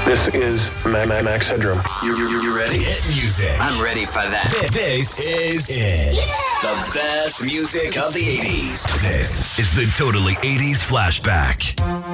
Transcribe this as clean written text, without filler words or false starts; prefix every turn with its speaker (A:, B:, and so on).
A: This is Max Headroom.
B: You ready? Hit music.
C: I'm ready for that.
B: This is the best music of the 80s. This is the Totally 80s Flashback.